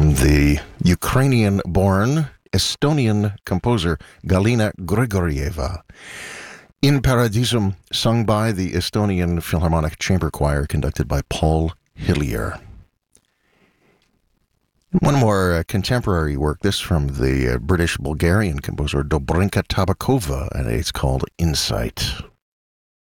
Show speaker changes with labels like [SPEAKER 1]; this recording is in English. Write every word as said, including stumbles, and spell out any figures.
[SPEAKER 1] from the Ukrainian-born Estonian composer Galina Grigorieva. In Paradisum, sung by the Estonian Philharmonic Chamber Choir, conducted by Paul Hillier. One more uh, contemporary work, this from the uh, British-Bulgarian composer Dobrinka Tabakova, and it's called Insight.